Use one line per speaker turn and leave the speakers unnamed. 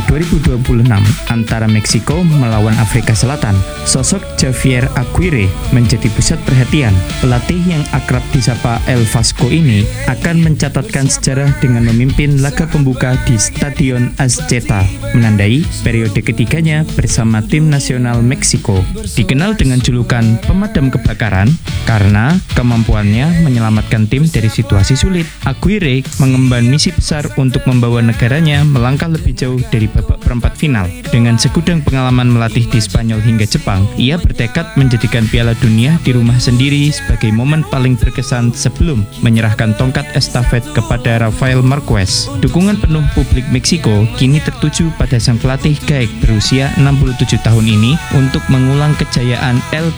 2026 antara Meksiko melawan Afrika Selatan. Sosok Javier Aguirre menjadi pusat perhatian. Pelatih yang akrab disapa El Vasco ini akan mencatatkan sejarah dengan memimpin laga pembuka di Stadion Azteca, menandai periode ketiganya bersama tim nasional Meksiko. Dikenal dengan julukan pemadam kebakaran karena kemampuannya menyelamatkan tim dari situasi sulit. Aguirre mengemban misi besar untuk membawa negaranya melangkah lebih jauh dari babak perempat final. Dengan segudang pengalaman melatih di Spanyol hingga Jepang, ia bertekad menjadikan Piala Dunia di rumah sendiri sebagai momen paling berkesan sebelum menyerahkan tongkat estafet kepada Rafael Marquez. Dukungan penuh publik Meksiko kini tertuju pada sang pelatih gaek berusia 67 tahun ini untuk mengulang kejayaan El